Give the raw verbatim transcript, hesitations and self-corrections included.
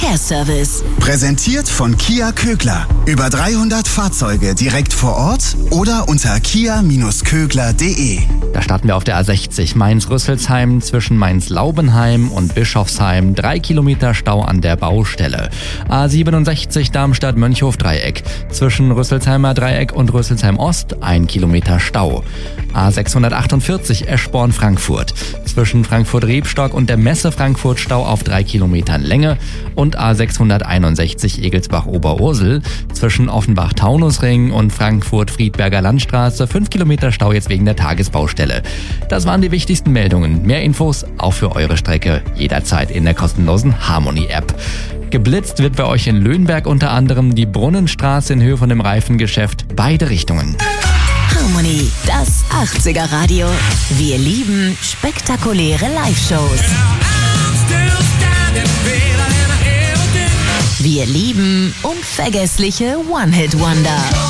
Verkehrsservice. Präsentiert von Kia Kögler. Über dreihundert Fahrzeuge direkt vor Ort oder unter kia Bindestrich kögler punkt de. Da starten wir auf der A sechzig Mainz-Rüsselsheim zwischen Mainz-Laubenheim und Bischofsheim. Drei Kilometer Stau an der Baustelle. A siebenundsechzig Darmstadt-Mönchhof-Dreieck. Zwischen Rüsselsheimer Dreieck und Rüsselsheim-Ost ein Kilometer Stau. A sechshundertachtundvierzig Eschborn-Frankfurt. Zwischen Frankfurt-Rebstock und der Messe Frankfurt Stau auf drei Kilometern Länge. Und A sechshunderteinundsechzig Egelsbach-Oberursel. Zwischen Offenbach-Taunusring und Frankfurt-Friedberger Landstraße fünf Kilometer Stau jetzt wegen der Tagesbaustelle. Das waren die wichtigsten Meldungen. Mehr Infos auch für eure Strecke jederzeit in der kostenlosen Harmony-App. Geblitzt wird bei euch in Löhnberg unter anderem die Brunnenstraße in Höhe von dem Reifengeschäft. Beide Richtungen. Harmony, das achtziger Radio. Wir lieben spektakuläre Live-Shows. Wir lieben unvergessliche One-Hit-Wonder.